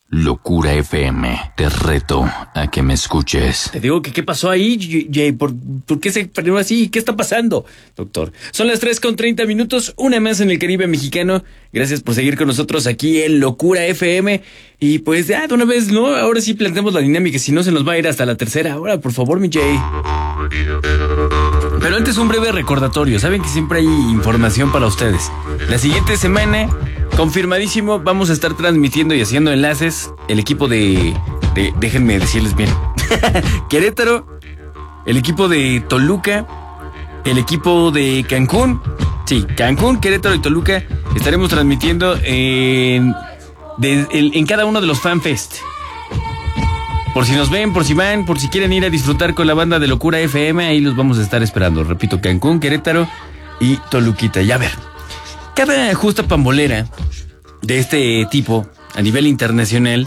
Locura FM, te reto a que me escuches. Te digo que qué pasó ahí, Jay, ¿por qué se frenó así? ¿Qué está pasando, doctor? Son las 3:30, una más en el Caribe mexicano. Gracias por seguir con nosotros aquí en Locura FM. Y pues ya, de una vez, ¿no? Ahora sí planteamos la dinámica, si no se nos va a ir hasta la tercera hora, por favor, mi Jay. Pero antes un breve recordatorio. Saben que siempre hay información para ustedes. La siguiente semana, confirmadísimo, vamos a estar transmitiendo y haciendo enlaces el equipo de déjenme decirles bien, Querétaro, el equipo de Toluca, el equipo de Cancún. Sí, Cancún, Querétaro y Toluca estaremos transmitiendo en cada uno de los FanFest. Por si nos ven, por si van, por si quieren ir a disfrutar con la banda de Locura FM, ahí los vamos a estar esperando. Repito, Cancún, Querétaro y Toluquita. Y a ver, cada justa pambolera de este tipo a nivel internacional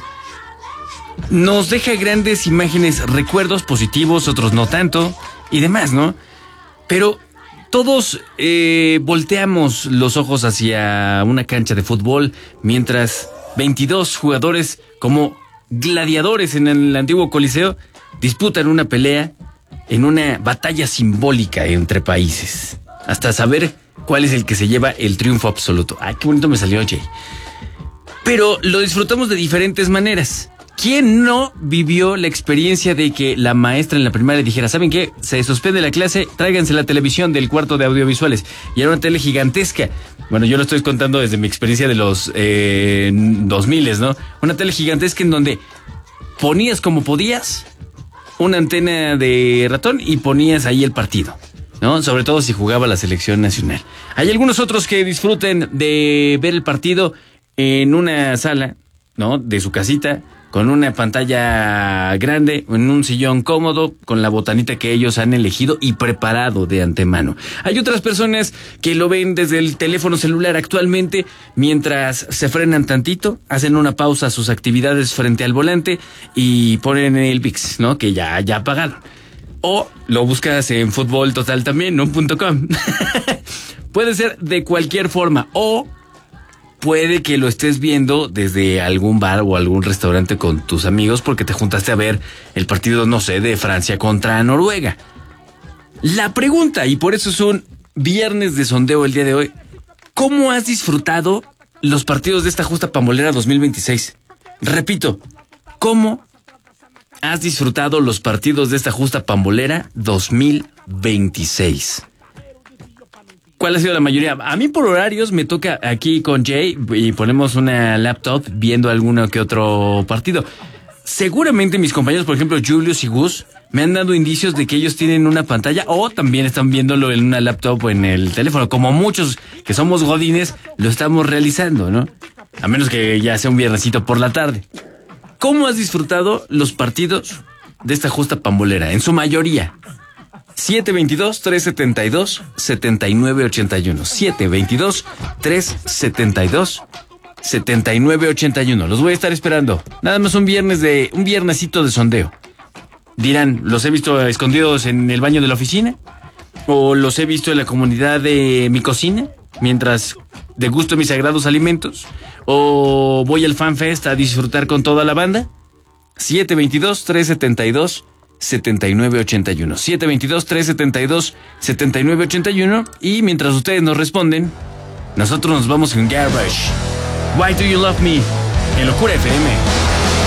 nos deja grandes imágenes, recuerdos positivos, otros no tanto y demás, ¿no? Pero todos volteamos los ojos hacia una cancha de fútbol mientras 22 jugadores como gladiadores en el antiguo Coliseo disputan una pelea en una batalla simbólica entre países, hasta saber cuál es el que se lleva el triunfo absoluto. Ay, qué bonito me salió, Jay. Pero lo disfrutamos de diferentes maneras. ¿Quién no vivió la experiencia de que la maestra en la primaria dijera, ¿saben qué? Se suspende la clase, tráiganse la televisión del cuarto de audiovisuales? Y era una tele gigantesca. Bueno, yo lo estoy contando desde mi experiencia de los 2000, ¿no? Una tele gigantesca en donde ponías como podías una antena de ratón y ponías ahí el partido, ¿no? Sobre todo si jugaba la selección nacional. Hay algunos otros que disfruten de ver el partido en una sala, ¿no? De su casita, con una pantalla grande, en un sillón cómodo, con la botanita que ellos han elegido y preparado de antemano. Hay otras personas que lo ven desde el teléfono celular actualmente, mientras se frenan tantito, hacen una pausa a sus actividades frente al volante y ponen el ViX, ¿no? Que ya apagaron. O lo buscas en Fútbol Total también, ¿no? .com. Puede ser de cualquier forma, o puede que lo estés viendo desde algún bar o algún restaurante con tus amigos porque te juntaste a ver el partido, no sé, de Francia contra Noruega. La pregunta, y por eso es un viernes de sondeo el día de hoy, ¿cómo has disfrutado los partidos de esta justa pambolera 2026? Repito, ¿cómo has disfrutado los partidos de esta justa pambolera 2026? ¿Cuál ha sido la mayoría? A mí por horarios me toca aquí con Jay y ponemos una laptop viendo alguno que otro partido. Seguramente mis compañeros, por ejemplo, Julius y Gus, me han dado indicios de que ellos tienen una pantalla o también están viéndolo en una laptop o en el teléfono. Como muchos que somos godines, lo estamos realizando, ¿no? A menos que ya sea un viernesito por la tarde. ¿Cómo has disfrutado los partidos de esta justa pambolera? En su mayoría. 722-372-7981. 722-372-7981. Los voy a estar esperando. Nada más un viernesito de sondeo. Dirán, ¿los he visto escondidos en el baño de la oficina? ¿O los he visto en la comunidad de mi cocina mientras degusto mis sagrados alimentos? ¿O voy al FanFest a disfrutar con toda la banda? 722-372-7981. 722-372-7981. Y mientras ustedes nos responden, nosotros nos vamos en Garage. Why Do You Love Me? En Locura FM.